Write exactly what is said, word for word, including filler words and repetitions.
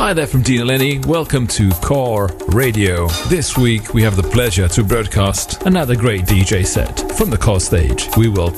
Hi there from Dean Lenny. Welcome to Core Radio. This week we have the pleasure to broadcast another great D J set from the Core stage. We will